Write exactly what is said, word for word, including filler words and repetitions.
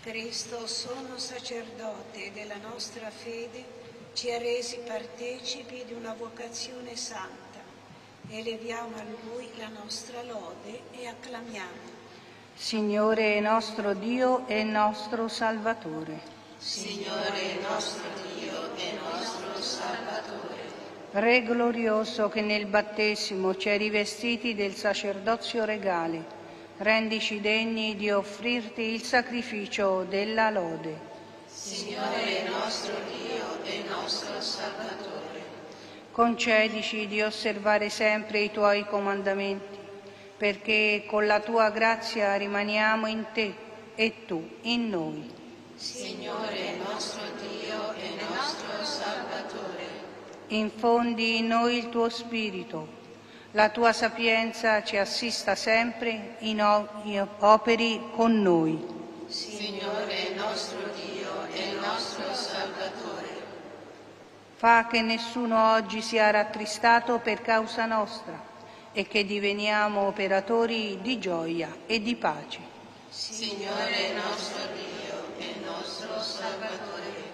Cristo, sommo sacerdote della nostra fede, ci ha resi partecipi di una vocazione santa. Eleviamo a Lui la nostra lode e acclamiamo. Signore nostro Dio e nostro Salvatore. Signore nostro Dio e nostro Salvatore. Re glorioso che nel battesimo ci hai rivestiti del sacerdozio regale, rendici degni di offrirti il sacrificio della lode. Signore nostro Dio e nostro Salvatore. Concedici di osservare sempre i Tuoi comandamenti, perché con la Tua grazia rimaniamo in Te e Tu in noi. Signore nostro Dio e nostro Salvatore. Infondi in noi il Tuo Spirito, la Tua sapienza ci assista sempre in operi con noi. Signore nostro Dio e nostro Salvatore. Fa che nessuno oggi sia rattristato per causa nostra e che diveniamo operatori di gioia e di pace. Signore nostro Dio e nostro Salvatore.